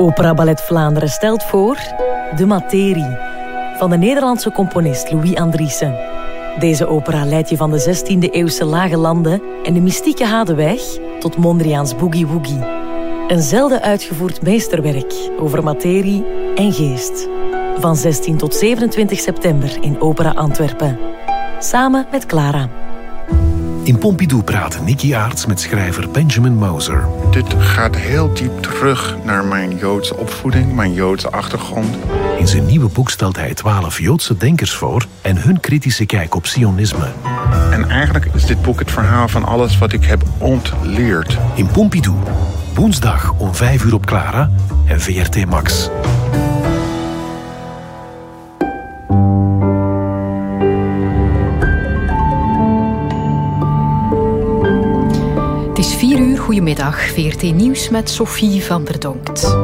Opera Ballet Vlaanderen stelt voor De Materie van de Nederlandse componist Louis Andriessen. Deze opera leidt je van de 16e-eeuwse lage landen en de mystieke Hadeweg tot Mondriaans Boogie Woogie. Een zelden uitgevoerd meesterwerk over materie en geest. Van 16 tot 27 september in Opera Antwerpen. Samen met Clara. In Pompidou praat Nicky Aarts met schrijver Benjamin Moser. Dit gaat heel diep terug naar mijn Joodse opvoeding, mijn Joodse achtergrond. In zijn nieuwe boek stelt hij 12 Joodse denkers voor en hun kritische kijk op sionisme. En eigenlijk is dit boek het verhaal van alles wat ik heb ontleerd. In Pompidou, woensdag om 5 uur op Clara en VRT Max. Het is 4 uur, goedemiddag. VRT Nieuws met Sophie van der Donkt.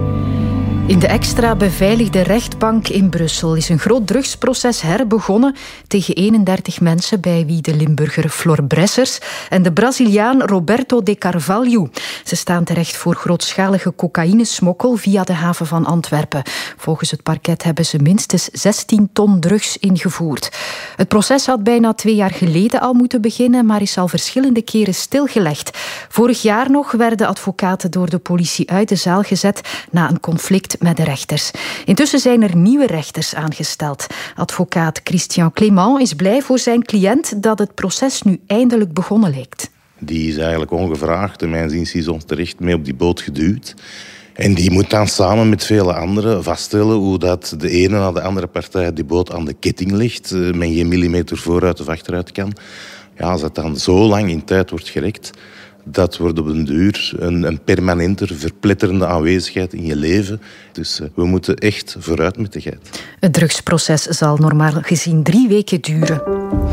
In de extra beveiligde rechtbank in Brussel is een groot drugsproces herbegonnen tegen 31 mensen, bij wie de Limburger Flor Bressers en de Braziliaan Roberto de Carvalho. Ze staan terecht voor grootschalige cocaïnesmokkel via de haven van Antwerpen. Volgens het parket hebben ze minstens 16 ton drugs ingevoerd. Het proces had bijna 2 jaar geleden al moeten beginnen, maar is al verschillende keren stilgelegd. Vorig jaar nog werden advocaten door de politie uit de zaal gezet na een conflict met de rechters. Intussen zijn er nieuwe rechters aangesteld. Advocaat Christian Clément is blij voor zijn cliënt dat het proces nu eindelijk begonnen lijkt. Die is eigenlijk ongevraagd, en mijn inziens onterecht, mee op die boot geduwd. En die moet dan samen met vele anderen vaststellen hoe dat de ene na de andere partij die boot aan de ketting ligt, men geen millimeter vooruit of achteruit kan. Ja, als dat dan zo lang in tijd wordt gerekt, dat wordt op den duur een permanenter, verpletterende aanwezigheid in je leven. Dus we moeten echt vooruit met de geit. Het drugsproces zal normaal gezien 3 weken duren.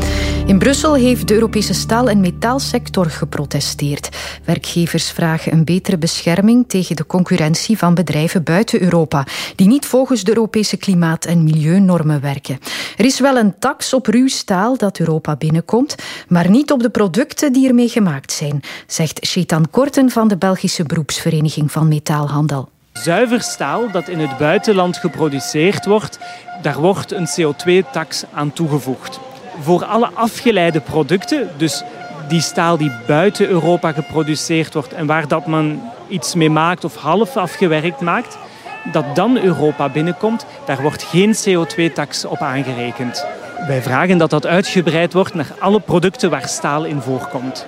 In Brussel heeft de Europese staal- en metaalsector geprotesteerd. Werkgevers vragen een betere bescherming tegen de concurrentie van bedrijven buiten Europa, die niet volgens de Europese klimaat- en milieunormen werken. Er is wel een tax op ruw staal dat Europa binnenkomt, maar niet op de producten die ermee gemaakt zijn, zegt Chetan Korten van de Belgische beroepsvereniging van Metaalhandel. Zuiver staal dat in het buitenland geproduceerd wordt, daar wordt een CO2-tax aan toegevoegd. Voor alle afgeleide producten, dus die staal die buiten Europa geproduceerd wordt en waar dat men iets mee maakt of half afgewerkt maakt, dat dan Europa binnenkomt, daar wordt geen CO2-tax op aangerekend. Wij vragen dat dat uitgebreid wordt naar alle producten waar staal in voorkomt.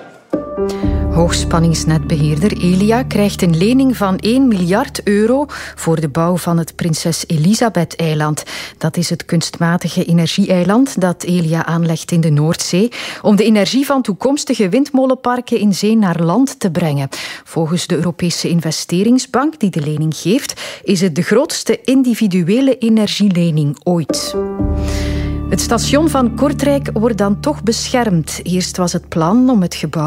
Hoogspanningsnetbeheerder Elia krijgt een lening van 1 miljard euro voor de bouw van het Prinses Elisabeth-eiland. Dat is het kunstmatige energie-eiland dat Elia aanlegt in de Noordzee om de energie van toekomstige windmolenparken in zee naar land te brengen. Volgens de Europese investeringsbank die de lening geeft, is het de grootste individuele energielening ooit. Het station van Kortrijk wordt dan toch beschermd. Eerst was het plan om het gebouw